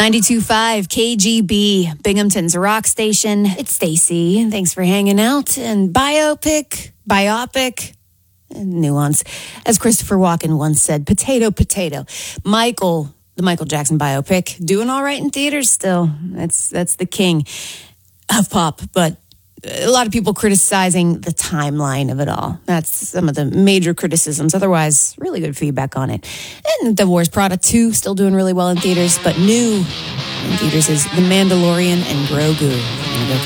92.5 KGB, Binghamton's rock station. It's Stacy. Thanks for hanging out. And biopic, and nuance. As Christopher Walken once said, potato. The Michael Jackson biopic, doing all right in theaters still. That's the king of pop, but a lot of people criticizing the timeline of it all. That's some of the major criticisms. Otherwise, really good feedback on it. And The Wars Prada 2, still doing really well in theaters, but new in theaters is The Mandalorian and Grogu.